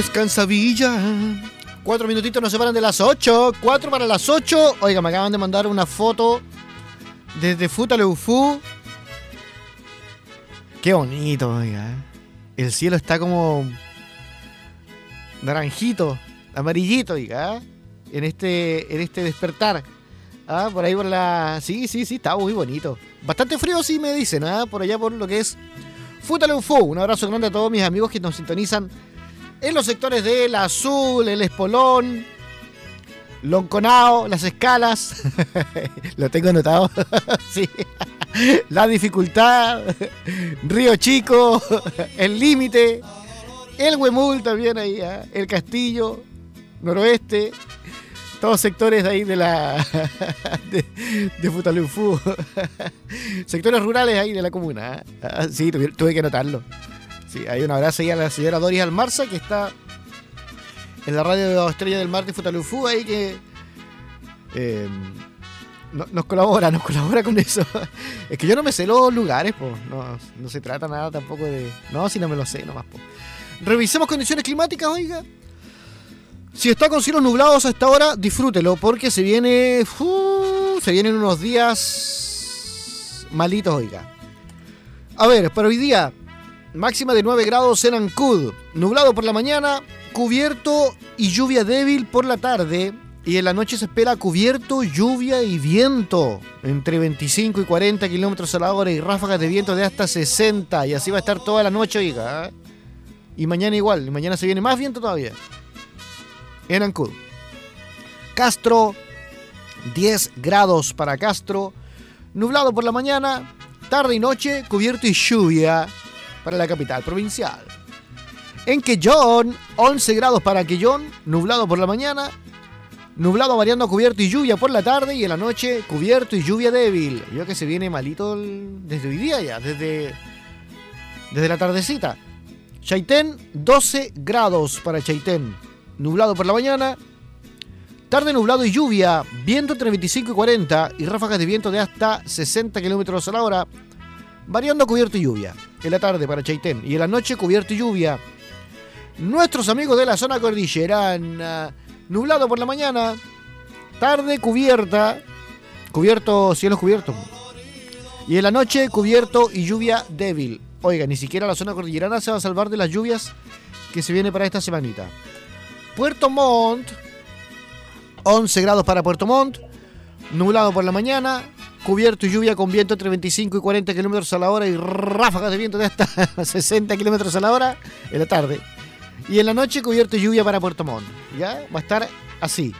Descansa Villa. 4 minutitos nos separan de las 8. 4 para las 8. Oiga, me acaban de mandar una foto desde Futaleufú. Qué bonito, oiga. El cielo está como naranjito, amarillito, oiga. En este despertar. Por ahí por la... Sí, está muy bonito. Bastante frío, sí me dicen, por allá por lo que es Futaleufú. Un abrazo grande a todos mis amigos que nos sintonizan en los sectores del Azul, el Espolón, Lonconao, Las Escalas. Lo tengo anotado. Sí. La Dificultad, Río Chico, El Límite, el Huemul también ahí, el Castillo, Noroeste. Todos sectores de ahí de Futaleufú. Sectores rurales ahí de la comuna. Sí, tuve que anotarlo. Sí, hay un abrazo ahí a la señora Doris Almarza, que está en la radio Estrella del Mar de Futaleufú, ahí que nos colabora con eso. Es que yo no me sé los lugares, po. No se trata nada tampoco de... No, si no me lo sé nomás, po. Revisemos condiciones climáticas, oiga. Si está con cielos nublados a esta hora, disfrútelo, porque se vienen unos días malitos, oiga. A ver, para hoy día, máxima de 9 grados en Ancud, nublado por la mañana, cubierto y lluvia débil por la tarde, y en la noche se espera cubierto, lluvia y viento, entre 25 y 40 kilómetros a la hora, y ráfagas de viento de hasta 60, y así va a estar toda la noche, oiga. Y mañana igual, y mañana se viene más viento todavía. En Ancud. Castro, 10 grados para Castro, nublado por la mañana, tarde y noche, cubierto y lluvia para la capital provincial. En Quellón, 11 grados para Quellón, nublado por la mañana, nublado variando a cubierto y lluvia por la tarde, y en la noche cubierto y lluvia débil. Yo que se viene malito desde hoy día ya, desde la tardecita. Chaitén, 12 grados para Chaitén, nublado por la mañana, tarde nublado y lluvia, viento entre 25 y 40 y ráfagas de viento de hasta 60 kilómetros a la hora, variando cubierto y lluvia. En la tarde para Chaitén y en la noche cubierto y lluvia. Nuestros amigos de la zona cordillerana, nublado por la mañana, tarde cielos cubiertos, y en la noche cubierto y lluvia débil. Oiga, ni siquiera la zona cordillerana se va a salvar de las lluvias que se viene para esta semanita. Puerto Montt, 11 grados para Puerto Montt, nublado por la mañana, cubierto y lluvia con viento entre 25 y 40 kilómetros a la hora y ráfagas de viento de hasta 60 kilómetros a la hora en la tarde. Y en la noche cubierto y lluvia para Puerto Montt. ¿Ya? Va a estar así.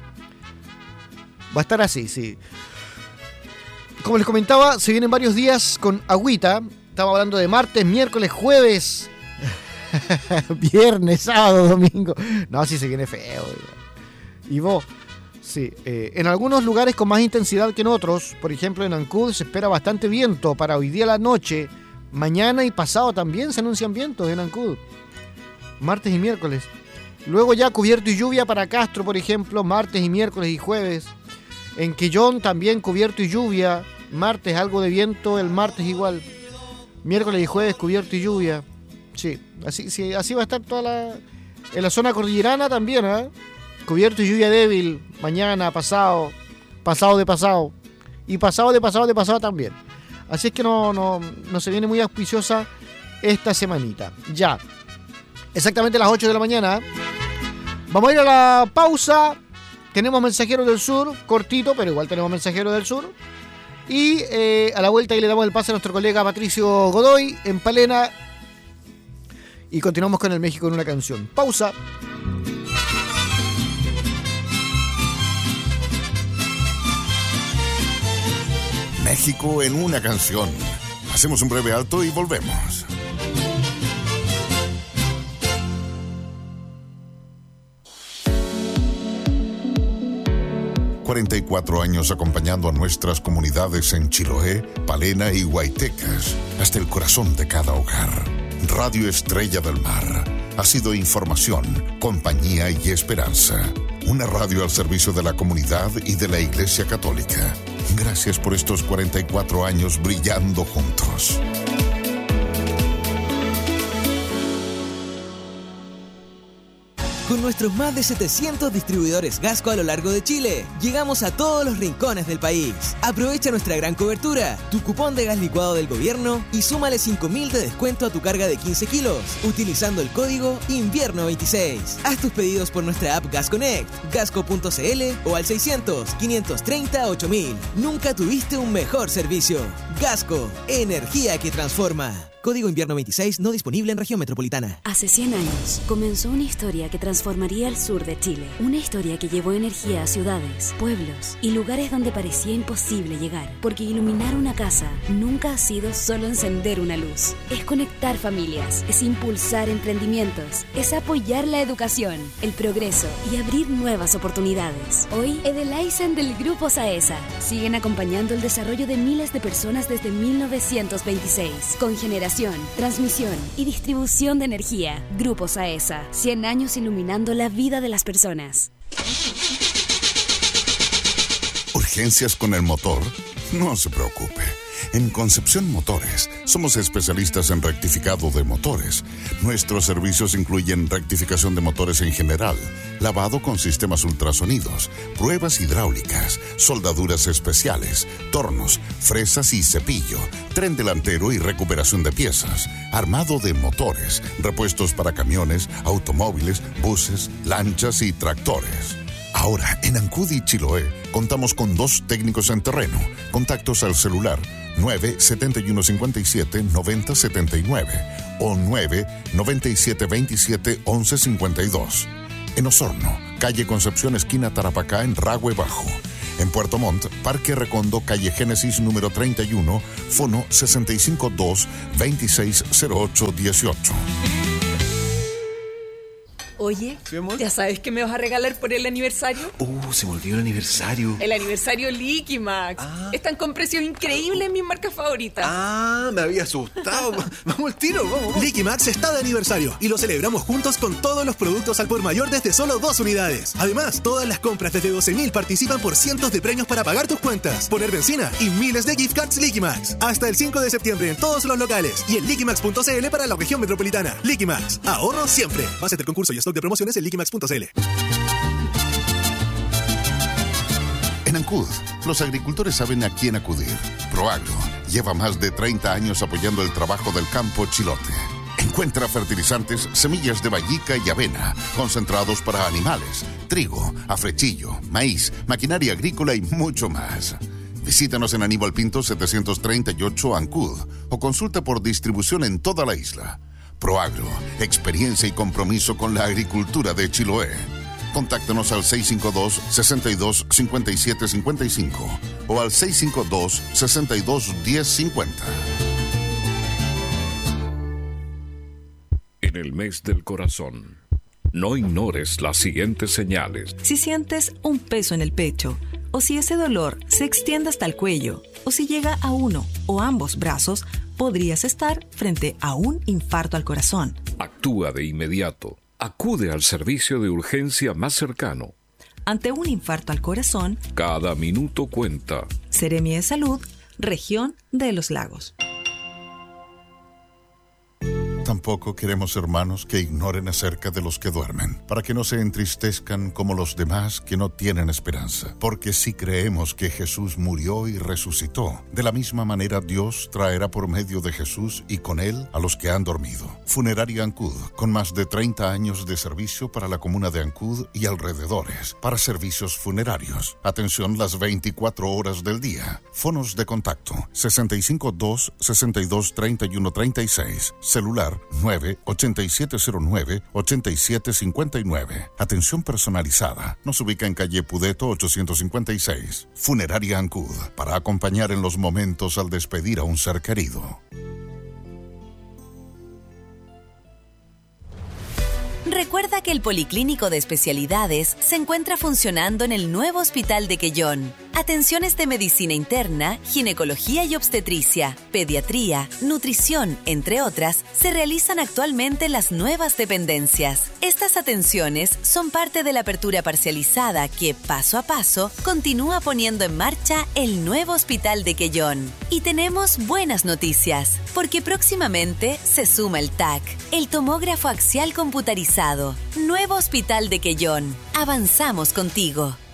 Sí. Como les comentaba, se vienen varios días con agüita. Estamos hablando de martes, miércoles, jueves, viernes, sábado, domingo. No, sí se viene feo. Y vos, sí. En algunos lugares con más intensidad que en otros. Por ejemplo, en Ancud se espera bastante viento para hoy día a la noche. Mañana y pasado también se anuncian vientos en Ancud. Martes y miércoles. Luego ya cubierto y lluvia para Castro, por ejemplo, martes y miércoles y jueves. En Quellón también cubierto y lluvia. Martes algo de viento, el martes igual. Miércoles y jueves cubierto y lluvia. Sí, así va a estar en la zona cordillerana también, cubierto y lluvia débil. Mañana, pasado de pasado. Y pasado de pasado también. Así es que no se viene muy auspiciosa esta semanita. Ya. Exactamente las 8 de la mañana. Vamos a ir a la pausa. Tenemos Mensajeros del Sur, cortito, pero igual tenemos Mensajeros del Sur. Y a la vuelta ahí le damos el pase a nuestro colega Patricio Godoy en Palena. Y continuamos con el México en una canción. Pausa. México en una canción. Hacemos un breve alto y volvemos. 44 años acompañando a nuestras comunidades en Chiloé, Palena y Huaytecas, hasta el corazón de cada hogar. Radio Estrella del Mar ha sido información, compañía y esperanza. Una radio al servicio de la comunidad y de la Iglesia Católica. Gracias por estos 44 años brillando juntos. . 。 . . . . . . . . . . . . . . . . . . . . . . . . . . . . . . . . . . . . . . . . . . . . . . . . . . . . . . Con nuestros más de 700 distribuidores Gasco a lo largo de Chile, llegamos a todos los rincones del país. Aprovecha nuestra gran cobertura, tu cupón de gas licuado del gobierno y súmale 5.000 de descuento a tu carga de 15 kilos, utilizando el código INVIERNO26. Haz tus pedidos por nuestra app Gas Connect, gasco.cl o al 600-530-8000. Nunca tuviste un mejor servicio. Gasco, energía que transforma. Código Invierno 26, no disponible en región metropolitana. Hace 100 años comenzó una historia que transformaría el sur de Chile. Una historia que llevó energía a ciudades, pueblos y lugares donde parecía imposible llegar. Porque iluminar una casa nunca ha sido solo encender una luz. Es conectar familias, es impulsar emprendimientos, es apoyar la educación, el progreso y abrir nuevas oportunidades. Hoy, Edelaizen del Grupo Saesa siguen acompañando el desarrollo de miles de personas desde 1926, con generación, transmisión y distribución de energía. Grupo Saesa, 100 años iluminando la vida de las personas. ¿Urgencias con el motor? No se preocupe. En Concepción Motores somos especialistas en rectificado de motores. Nuestros servicios incluyen rectificación de motores en general, lavado con sistemas ultrasonidos, pruebas hidráulicas, soldaduras especiales, tornos, fresas y cepillo, tren delantero y recuperación de piezas, armado de motores, repuestos para camiones, automóviles, buses, lanchas y tractores. Ahora, en Ancud y Chiloé, contamos con 2 técnicos en terreno. Contactos al celular 9-7157-9079 o 9-9727-1152. En Osorno, calle Concepción, esquina Tarapacá, en Ragüe Bajo. En Puerto Montt, Parque Recondo, calle Génesis número 31, fono 652-260818. Oye, ¿Sí, amor? ¿ya sabes qué me vas a regalar por el aniversario? Se me olvidó el aniversario. El aniversario Liquimax. Están con precios increíbles en mis marcas favoritas. Me había asustado. Vamos al tiro, vamos. Liquimax está de aniversario y lo celebramos juntos con todos los productos al por mayor desde solo 2 unidades. Además, todas las compras desde 12.000 participan por cientos de premios para pagar tus cuentas, poner benzina y miles de gift cards Liquimax. Hasta el 5 de septiembre en todos los locales y en liquimax.cl para la región metropolitana. Liquimax, ahorro siempre. Base del concurso y stock de promociones en liquimax.cl. En Ancud, los agricultores saben a quién acudir. Proagro lleva más de 30 años apoyando el trabajo del campo chilote. Encuentra fertilizantes, semillas de vallica y avena, concentrados para animales, trigo, afrechillo, maíz, maquinaria agrícola y mucho más. Visítanos en Aníbal Pinto 738 Ancud o consulta por distribución en toda la isla. Proagro, experiencia y compromiso con la agricultura de Chiloé. Contáctanos al 652-62-5755 o al 652-62-1050. En el mes del corazón, no ignores las siguientes señales. Si sientes un peso en el pecho, o si ese dolor se extiende hasta el cuello, o si llega a uno o ambos brazos, podrías estar frente a un infarto al corazón. Actúa de inmediato. Acude al servicio de urgencia más cercano. Ante un infarto al corazón, cada minuto cuenta. Seremi de Salud, Región de los Lagos. Tampoco queremos, hermanos, que ignoren acerca de los que duermen, para que no se entristezcan como los demás que no tienen esperanza. Porque si creemos que Jesús murió y resucitó, de la misma manera Dios traerá por medio de Jesús y con Él a los que han dormido. Funeraria Ancud, con más de 30 años de servicio para la comuna de Ancud y alrededores, para servicios funerarios. Atención las 24 horas del día. Fonos de contacto 652-623136. Celular 9-8709-8759. Atención personalizada. Nos ubica en calle Pudeto 856. Funeraria Ancud, para acompañar en los momentos al despedir a un ser querido. Recuerda que el Policlínico de Especialidades se encuentra funcionando en el nuevo Hospital de Quellón. Atenciones de medicina interna, ginecología y obstetricia, pediatría, nutrición, entre otras, se realizan actualmente en las nuevas dependencias. Estas atenciones son parte de la apertura parcializada que, paso a paso, continúa poniendo en marcha el nuevo Hospital de Quellón. Y tenemos buenas noticias, porque próximamente se suma el TAC, el tomógrafo axial computarizado. Nuevo Hospital de Quellón. Avanzamos contigo.